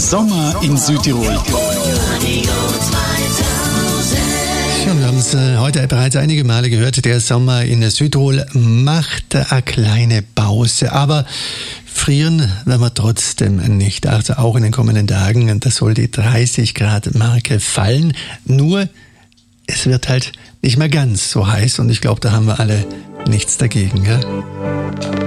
Sommer in Südtirol. Ja, wir haben es heute bereits einige Male gehört, der Sommer in Südtirol macht eine kleine Pause, aber frieren werden wir trotzdem nicht. Also auch in den kommenden Tagen, da soll die 30 Grad Marke fallen. Nur, es wird halt nicht mehr ganz so heiß und ich glaube, da haben wir alle nichts dagegen. Ja?